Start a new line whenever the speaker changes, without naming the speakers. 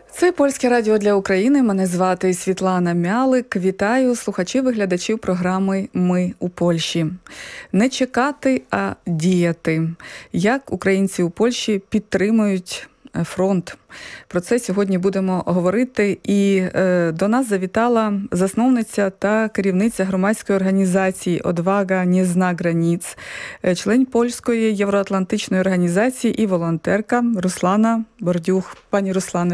Це Польське радіо для України. Мене звати Світлана Мялик. Вітаю слухачів і глядачів програми «Ми у Польщі». Не чекати, а діяти. Як українці у Польщі підтримують фронт. Про це сьогодні будемо говорити. І до нас завітала засновниця та керівниця громадської організації «Одвага не зна границ», член польської євроатлантичної організації і волонтерка Руслана Бордюх. Пані Руслане,